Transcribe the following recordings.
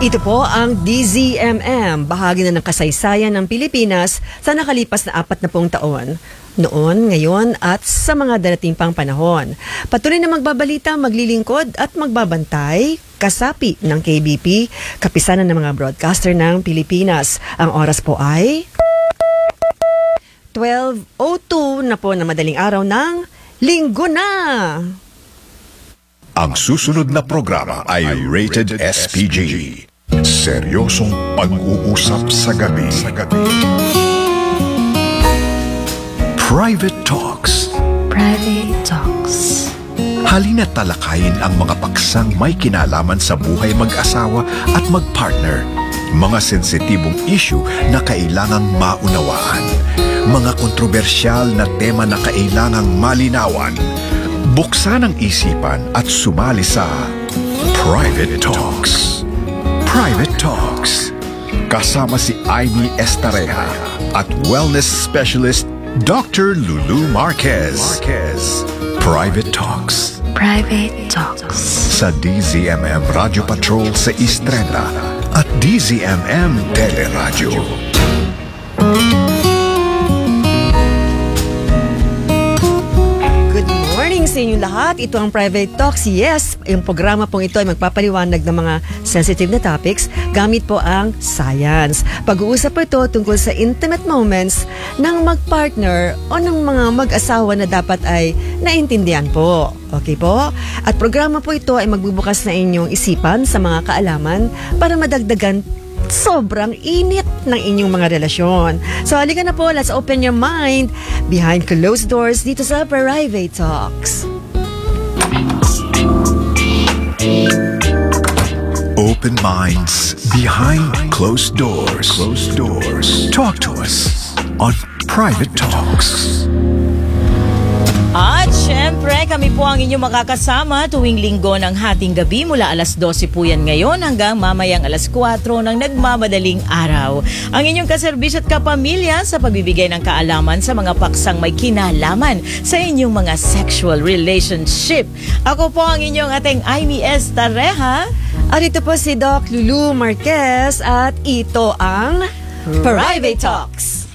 Ito po ang DZMM, bahagi na ng kasaysayan ng Pilipinas sa nakalipas na 40 taon. Noon, ngayon at sa mga darating pang panahon. Patuloy na magbabalita, maglilingkod at magbabantay, kasapi ng KBP, kapisanan ng mga broadcaster ng Pilipinas. Ang oras po ay 12:02 na po na madaling araw ng Linggo na. Ang susunod na programa ay Rated SPG. Seryosong pag-uusap sa gabi. Private Talks. Private Talks. Halina't talakayin ang mga paksang may kinalaman sa buhay mag-asawa at mag-partner. Mga sensitibong issue na kailangang maunawaan. Mga kontrobersyal na tema na kailangang malinawan. Buksan ang isipan at sumali sa Private Talks. Private Talks. Kasama si Amy Estareja at wellness specialist Dr. Lulu Marquez. Private Talks. Private Talks. Sa DZMM Radio Patrol sa East 30 at DZMM Teleradio. Sa inyong lahat, ito ang Private Talks. Yes, yung programa pong ito ay magpapaliwanag ng mga sensitive na topics gamit po ang science. Pag-uusap po ito tungkol sa intimate moments ng mag-partner o ng mga mag-asawa na dapat ay naintindihan po. Okay po? At programa po ito ay magbubukas na inyong isipan sa mga kaalaman para madagdagan sobrang init ng inyong mga relasyon. So, halika na po, let's open your mind behind closed doors dito sa Private Talks. Open minds behind closed doors. Closed doors. Talk to us on Private Talks. At syempre, kami po ang inyong makakasama tuwing linggo ng hating gabi mula alas 12 po yan ngayon hanggang mamayang alas 4 ng nagmamadaling araw. Ang inyong kaserbisyo at kapamilya sa pagbibigay ng kaalaman sa mga paksang may kinalaman sa inyong mga sexual relationship. Ako po ang inyong ating Amy Estareja. At ito po si Doc Lulu Marquez at ito ang Private Talks.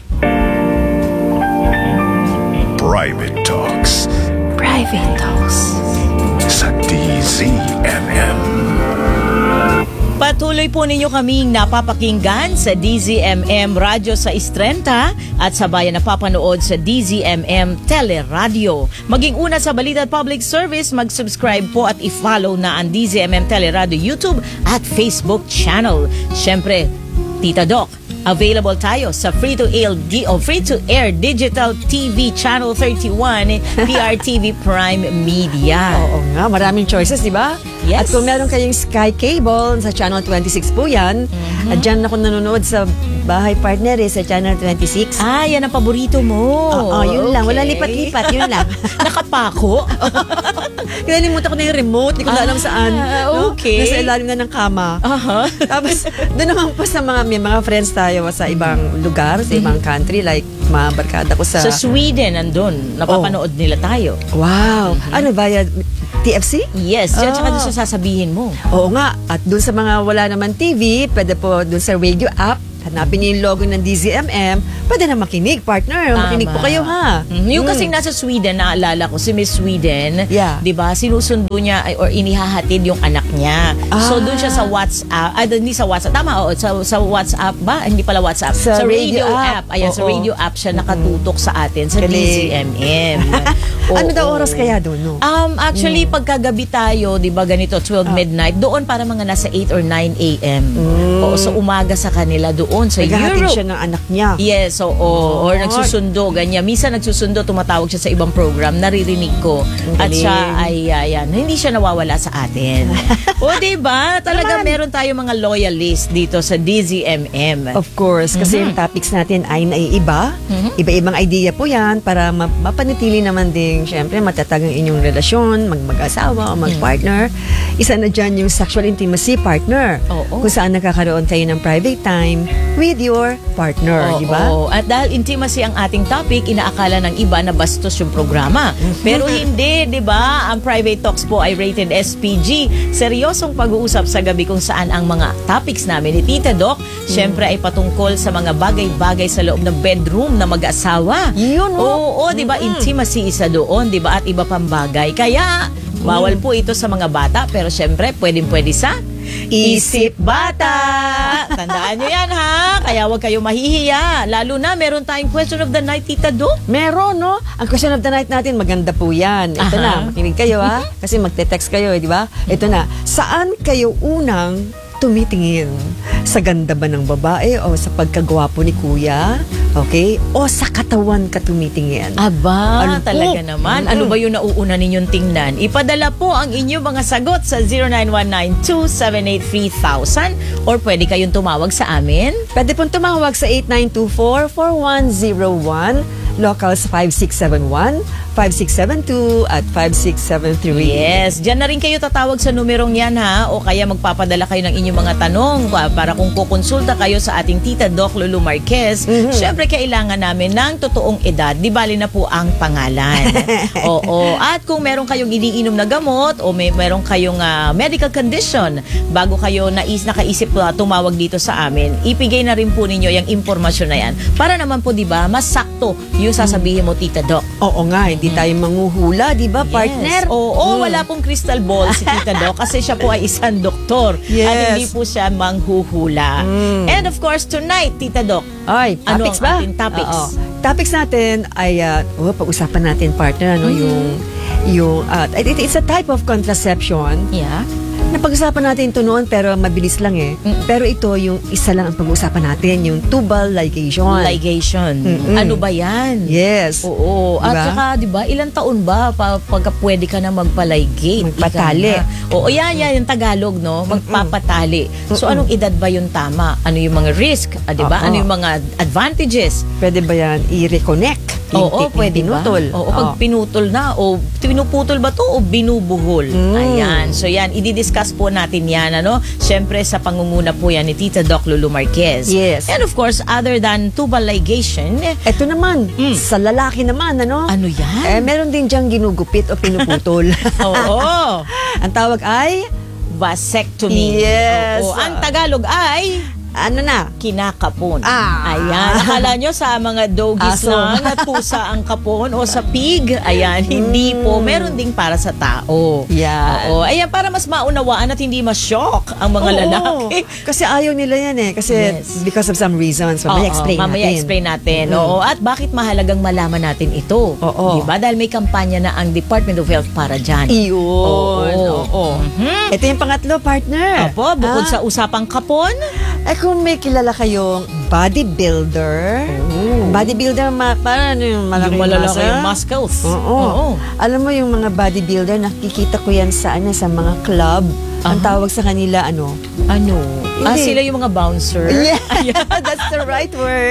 Private Talks. Private Talks. Sa DZMM. Patuloy po ninyo kaming napapakinggan sa DZMM Radio sa Istrenta at sa bayan na papanood sa DZMM Teleradio. Maging una sa balita at public service, mag-subscribe po at i-follow na ang DZMM Teleradio YouTube at Facebook channel. Siyempre, Tita Doc, available tayo sa free-to-air digital TV channel 31 PRTV Prime Media. Oo nga, maraming choices, di ba? Yes. At kung meron kayong Sky Cable, sa channel 26 po yan. At dyan ako nanonood sa Bahay Partner sa channel 26. Ah, yan ang paborito mo. Oo, yun lang. Wala Okay. lipat-lipat, yun lang. Nakapako? Kinalimutan ko na yung remote, di ko na alam saan. Okay. Nasa ilalim na ng kama. Aha. Tapos, doon naman po sa may mga friends tayo sa ibang lugar, sa ibang country, like mga barkada ko sa... Sa Sweden, nandun. Napapanood nila tayo. Wow! Ano ba yan? TFC? Yes, dyan tsaka doon sa sasabihin mo. Oo nga. At doon sa mga wala naman TV, pwede po doon sa radio app, hanapin niyo yung logo ng DZMM, pwede na makinig, partner. Tama. Makinig po kayo, ha? Yung kasing nasa Sweden, naalala ko, si Miss Sweden, Yeah. di ba, sinusundo niya or inihahatid yung anak niya. So, doon siya sa WhatsApp, hindi sa WhatsApp, tama, sa WhatsApp ba? Hindi pala WhatsApp. Sa radio radio app. Ayan, sa Oo. radio app siya nakatutok sa atin, sa Galing. DZMM. Ano daw Oo. oras kaya doon, no? Actually, pagkagabi tayo, di ba, ganito, 12 midnight, doon para mga nasa 8 or 9 a.m. Oo, so umaga sa kanila doon sa Naghahatid Europe. siya ng anak niya. Yes, oo. Or nagsusundo, ganyan. Minsan nagsusundo, tumatawag siya sa ibang program, naririnig ko. At galing. siya ay, ayan, hindi siya nawawala sa atin. O, diba? Talaga meron tayo mga loyalist dito sa DZMM. Of course, kasi yung topics natin ay naiiba. Iba-ibang idea po yan para mapanatili naman ding maging, syempre, matatag ang inyong relasyon, mag-asawa o mag-partner. Isa na dyan yung sexual intimacy partner. Oo. Kung saan nakakaroon kayo ng private time with your partner, di ba? Oo. At dahil intimacy ang ating topic, inaakala ng iba na bastos yung programa. Pero hindi, di ba? Ang Private Talks po ay rated SPG. Seryosong pag-uusap sa gabi kung saan ang mga topics namin ni Tita Doc, syempre ay patungkol sa mga bagay-bagay sa loob ng bedroom na mag-asawa. Yun, Oo, di ba? Intimacy isa doon, di ba? At iba pang bagay. Kaya, bawal po ito sa mga bata, pero syempre, pwedeng-pwede sa Isip Bata. Tandaan nyo yan, ha? Kaya huwag kayo mahihiya. Lalo na, meron tayong question of the night, Tita Do. Meron, no? Ang question of the night natin, maganda po yan. Ito Aha. na, makinig kayo, ha? Kasi magte-text kayo, di ba? Ito na, saan kayo unang tumitingin? Sa ganda ba ng babae o sa pagkagwapo ni kuya? Okay? O sa katawan ka tumitingin? Aba, Ano po? talaga naman. Ano ba yung nauuna ninyong tingnan? Ipadala po ang inyong mga sagot sa 0919-278-3000 or pwede kayong tumawag sa amin. Pwede pong tumawag sa 8924-4101, locals 5671, 5672 at 5673. Yes, dyan na rin kayo tatawag sa numerong yan, ha? O kaya magpapadala kayo ng inyong mga tanong para kung kukonsulta kayo sa ating Tita Doc Lulu Marquez. Syempre, kailangan namin ng totoong edad. Di bali na po ang pangalan. Oo. At kung meron kayong iniinom na gamot o meron kayong medical condition, bago kayo nakaisip tumawag dito sa amin, ipigay na rin po ninyo yung impormasyon na yan. Para naman po, di ba, mas sakto yung sasabihin mo, Tita Doc. Oo nga, hindi tayo manghuhula, di ba, partner? Yes. Oo, wala pong crystal ball si Tita Doc kasi siya po ay isang doktor. Yes. At hindi po siya manghuhula. And of course, tonight, Tita Doc, Ay, ano topics ang ba? ating topics? Oo. Topics natin ay, pag-usapan natin, partner, ano, it's a type of contraception. Yeah. Napag-usapan natin ito noon pero mabilis lang eh. Pero ito yung isa lang ang pag-usapan natin, yung tubal ligation. Ligation. Ano ba yan? Yes. Oo. Diba? At saka, di ba, ilang taon ba pagka pwede ka na magpa-ligate? Magpatali. Ika na. Oo, yan, yung Tagalog, no? Magpapatali. So, anong edad ba yung tama? Ano yung mga risk? Di ba? Oo. Ano yung mga advantages? Pwede ba yan i-reconnect? Oo, pwede ba? pinutol. Oo, pag pinutol na, o pinuputol ba to o binubuhol? Ayan. So yan, i-discuss po natin yan, ano? Siyempre, sa pangunguna po yan ni Tita Doc Lulu Marquez. Yes. And of course, other than tubal ligation, Ito naman, sa lalaki naman, ano? ano yan? Meron din diyang ginugupit o pinuputol. Oo. Ang tawag ay, Vasectomy. Yes. Oo. Ang Tagalog ay ano na? kinakapon. Ah. Ayan. Akala nyo sa mga doggies Aso. lang at pusa ang kapon o sa pig. Ayan. Hindi po. Meron ding para sa tao. Yan. Oo. Ayan, para mas maunawaan at hindi ma-shock ang mga Oo. lalaki. Kasi ayaw nila yan eh. Kasi Yes. because of some reasons. Oo, Mamaya explain natin. Oo. At bakit mahalagang malaman natin ito? Oo. Diba? Dahil may kampanya na ang Department of Health para dyan. Iyon. Oo. Oo. Ito yung pangatlo, partner. Opo, bukod sa usapang kapon, kung may kilala kayong bodybuilder, parang ano yung malaking yung malalaki muscle? yung muscles. Oo. Alam mo yung mga bodybuilder, nakikita ko yan sa mga club. Ang tawag sa kanila, ano? Ano? Hindi. Sila yung mga bouncer? Yeah, that's the right word.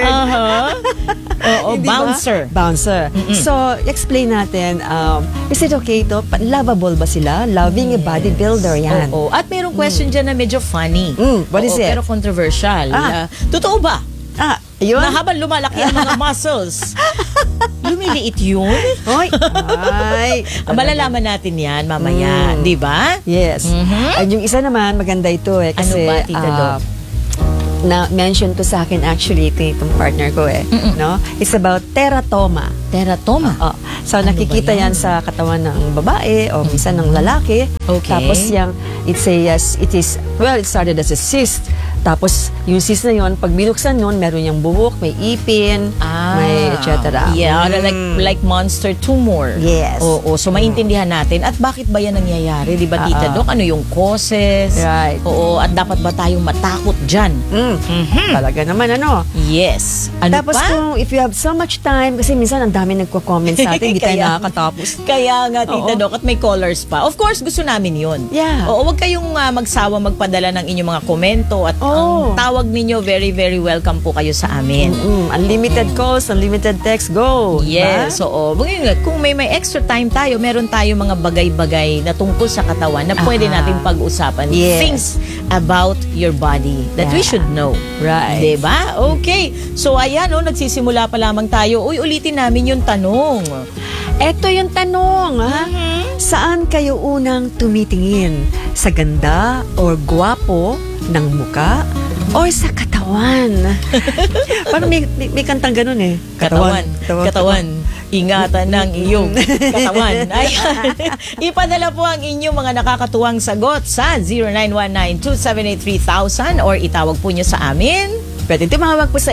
Oo, Hindi ba? Bouncer. So, explain natin, is it okay to? Lovable ba sila? Loving a bodybuilder, yan. Oo. At mayroong question dyan na medyo funny. What is it? Pero controversial. Totoo ba? Ayun. Na habang lumalaki ang mga muscles, lumiliit yun? Hoy. Ay. Malalaman natin yan mamaya, di ba? Yes. At yung isa naman, maganda ito eh. Kasi, Ano ba, Tita Doc? na-mention to sa akin actually, itong partner ko eh. No? It's about teratoma. Teratoma. So, Ano nakikita ba yan? yan sa katawan ng babae o minsan ng lalaki. Okay. Tapos it started as a cyst. Tapos, yung cyst na yun, pag binuksan nun, meron yung buhok, may ipin, may et cetera. Yeah, like monster tumor. Yes. Oo, so maintindihan natin. At bakit ba yan nangyayari? Di ba, Tita Doc? Ano yung causes? Right. Oo, at dapat ba tayong matakot dyan? Talaga naman, ano? Yes. Ano Tapos pa? kung if you have so much time, kasi minsan ang dami nagko-comment sa atin, hindi tayo Kaya- nakakatapos. Kaya nga, Tita Oo. Doc, at may callers pa. Of course, gusto namin yun. Yeah. Oo, huwag kayong magsawa magpadala ng inyong mga komento at Oo. ang tawag ninyo, very, very welcome po kayo sa amin. Unlimited calls, unlimited text, go. Yes, oo. Kung may extra time tayo, meron tayo mga bagay-bagay na tungkol sa katawan na pwede natin pag-usapan. Yes. Things about your body that we should know. Right. Diba? Okay. So, ayan, nagsisimula pa lamang tayo. Ulitin namin yung tanong. Eto yung tanong, ha? Saan kayo unang tumitingin? Sa ganda or gwapo ng muka or sa katawan? Parang may kantang ganun eh. Katawan. Ingatan ng iyong katawan. Ayan. Ipadala po ang inyong mga nakakatuwang sagot sa 0919-278-3000 or itawag po nyo sa amin. Pwede tumawag po sa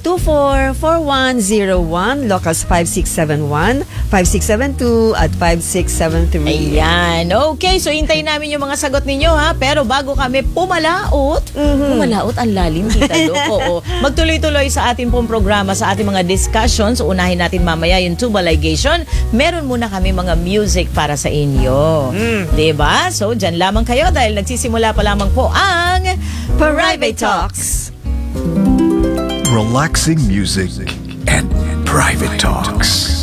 8924-4101, locals 5671, 5672 at 5673. Ayan. Okay, so hintayin namin yung mga sagot ninyo ha. Pero bago kami pumalaot ang lalim, Tita Doc. Oo. Magtuloy-tuloy sa ating pong programa, sa ating mga discussions. Unahin natin mamaya yung tubal ligation. Meron muna kami mga music para sa inyo. Diba? So, dyan lamang kayo dahil nagsisimula pa lamang po ang Private Talks. Relaxing music and private talks.